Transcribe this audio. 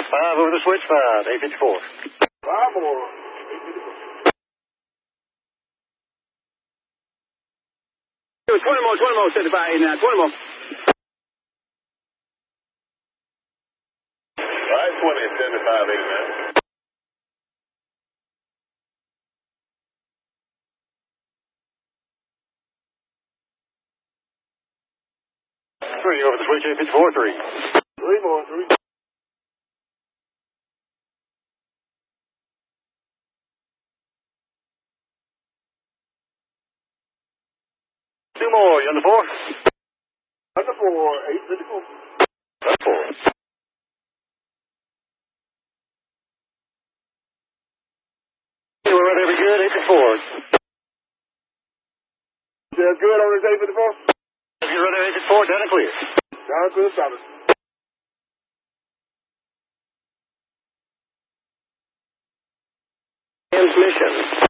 5 over the switch, 5, 854. 5 more. 20 more, 75, 89, 20 more. 520, 75, 89. Three over the switch, 854, 3. 3 more, 3. Two more, you under 4? Under 4, 854. Under 4. We're every good, 854. They're good on this 854? If you're ready, 854, down and clear. Down to the solid. Transmission.